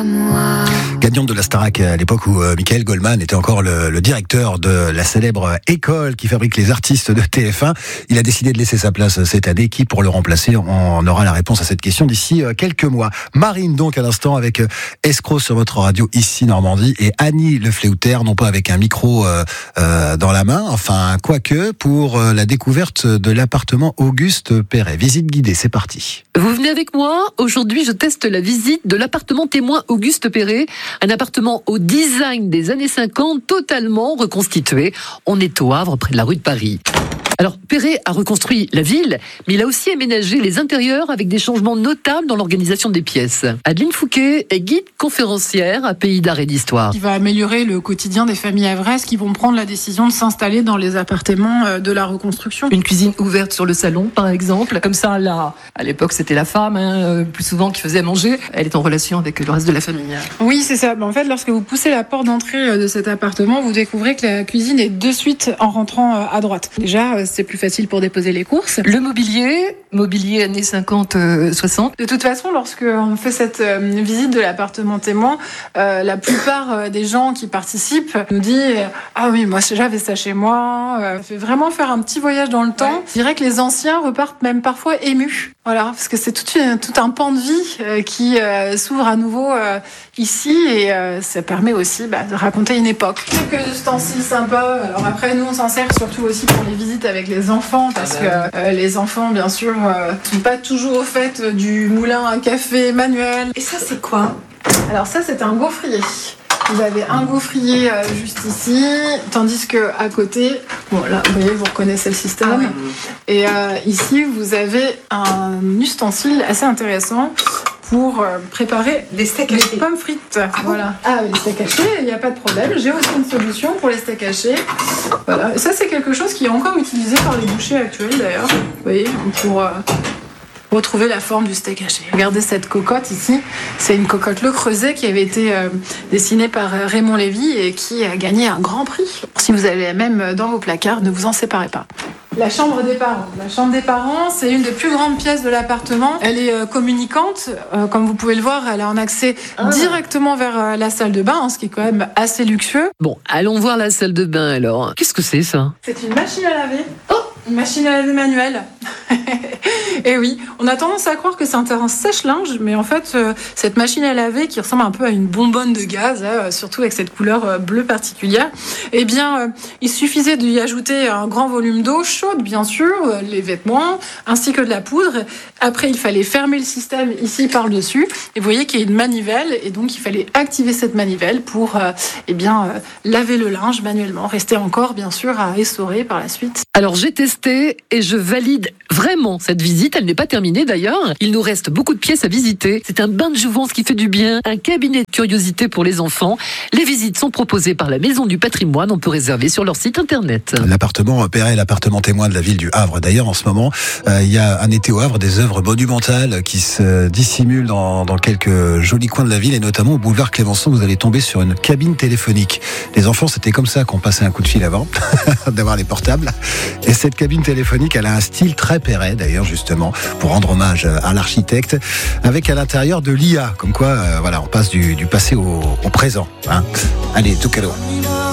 moi. Gagnante de la Starac à l'époque où Michael Goldman était encore le directeur de la célèbre école qui fabrique les artistes de TF1. Il a décidé de laisser sa place cette année. Qui pour le remplacer? On aura la réponse à cette question d'ici quelques mois. Marine donc à l'instant avec Escroc sur votre radio ici Normandie et Annie Le Fléauter, non pas avec un micro dans la main, enfin quoique, pour la découverte de l'appartement Auguste Perret. Visite guidée, c'est parti. Vous venez avec moi? Aujourd'hui, je teste la visite de l'appartement témoin Auguste Perret. Un appartement au design des années 50, totalement reconstitué. On est au Havre, près de la rue de Paris. Alors, Perret a reconstruit la ville, mais il a aussi aménagé les intérieurs avec des changements notables dans l'organisation des pièces. Adeline Fouquet est guide conférencière à Pays d'Art et d'Histoire. Qui va améliorer le quotidien des familles havraises qui vont prendre la décision de s'installer dans les appartements de la reconstruction. Une cuisine ouverte sur le salon, par exemple. Comme ça, là, à l'époque, c'était la femme, plus souvent, qui faisait manger. Elle est en relation avec le reste de la famille. Oui, c'est ça. En fait, lorsque vous poussez la porte d'entrée de cet appartement, vous découvrez que la cuisine est de suite en rentrant à droite. Déjà, c'est plus facile pour déposer les courses. Le mobilier années 50-60. De toute façon, lorsque on fait cette visite de l'appartement témoin, la plupart des gens qui participent nous disent « Ah oui, moi j'avais ça chez moi ». Ça fait vraiment faire un petit voyage dans le temps. Ouais. Je dirais que les anciens repartent même parfois émus. Voilà, parce que c'est tout un pan de vie qui s'ouvre à nouveau ici et ça permet aussi de raconter une époque. Quelques ustensiles sympas. Alors après, nous on s'en sert surtout aussi pour les visites avec les enfants parce que les enfants, bien sûr, sont pas toujours au fait du moulin à café manuel. Et ça, c'est quoi? Alors ça, c'est un gaufrier. Vous avez un gaufrier juste ici, tandis que à côté, bon là, vous voyez, vous reconnaissez le système. Et ici, vous avez un ustensile assez intéressant pour préparer les pommes frites. Voilà. Ah, les steaks hachés, il n'y a pas de problème. J'ai aussi une solution pour les steaks hachés. Voilà. Ça, c'est quelque chose qui est encore utilisé par les bouchers actuels d'ailleurs. Vous voyez, pour retrouver la forme du steak haché. Regardez cette cocotte ici, c'est une cocotte Le Creuset qui avait été dessinée par Raymond Lévy et qui a gagné un grand prix. Si vous avez la même dans vos placards, ne vous en séparez pas. La chambre des parents. La chambre des parents, c'est une des plus grandes pièces de l'appartement. Elle est communicante. Comme vous pouvez le voir, elle a un accès directement vers la salle de bain, ce qui est quand même assez luxueux. Bon, allons voir la salle de bain alors. Qu'est-ce que c'est ça? C'est une machine à laver. Une machine à laver manuelle. Et oui, on a tendance à croire que c'est un sèche-linge, mais en fait, cette machine à laver qui ressemble un peu à une bonbonne de gaz, surtout avec cette couleur bleue particulière, eh bien, il suffisait d'y ajouter un grand volume d'eau chaude, bien sûr, les vêtements, ainsi que de la poudre. Après, il fallait fermer le système ici par-dessus. Et vous voyez qu'il y a une manivelle, et donc il fallait activer cette manivelle pour laver le linge manuellement. Rester encore, bien sûr, à essorer par la suite. Alors, j'ai testé et je valide vraiment cette visite. Elle n'est pas terminée d'ailleurs. Il nous reste beaucoup de pièces à visiter. C'est un bain de jouvence qui fait du bien, un cabinet de curiosité pour les enfants. Les visites sont proposées par la Maison du Patrimoine. On peut réserver sur leur site internet. L'appartement Perret, l'appartement témoin de la ville du Havre. D'ailleurs, en ce moment, il y a un été au Havre des œuvres monumentales qui se dissimulent dans quelques jolis coins de la ville et notamment au boulevard Clémenceau. Vous allez tomber sur une cabine téléphonique. Les enfants, c'était comme ça qu'on passait un coup de fil avant d'avoir les portables. Et cette cabine téléphonique, elle a un style très Perret, d'ailleurs, justement, pour rendre hommage à l'architecte, avec à l'intérieur de l'IA, comme quoi, on passe du passé au présent. Hein. Allez, tout cadeau.